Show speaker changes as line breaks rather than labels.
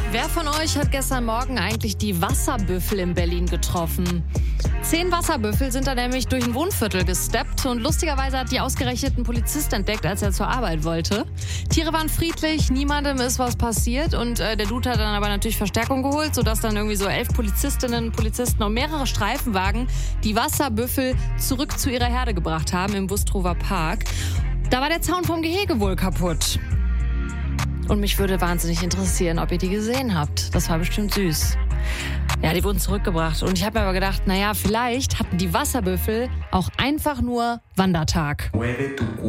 Wer von euch hat gestern Morgen eigentlich die Wasserbüffel in Berlin getroffen? 10 Wasserbüffel sind da nämlich durch ein Wohnviertel gesteppt und lustigerweise hat die ausgerechnet ein Polizist entdeckt, als er zur Arbeit wollte. Tiere waren friedlich, niemandem ist was passiert und der Dude hat dann aber natürlich Verstärkung geholt, sodass dann irgendwie so 11 Polizistinnen und Polizisten und mehrere Streifenwagen die Wasserbüffel zurück zu ihrer Herde gebracht haben im Bustrower Park. Da war der Zaun vom Gehege wohl kaputt. Und mich würde wahnsinnig interessieren, ob ihr die gesehen habt. Das war bestimmt süß. Ja, die wurden zurückgebracht. Und ich habe mir aber gedacht, naja, vielleicht hatten die Wasserbüffel auch einfach nur Wandertag.